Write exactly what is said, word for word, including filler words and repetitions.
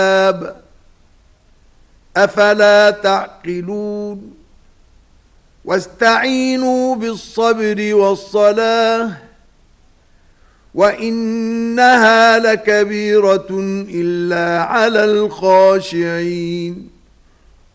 أفلا تعقلون واستعينوا بالصبر والصلاة وإنها لكبيرة إلا على الخاشعين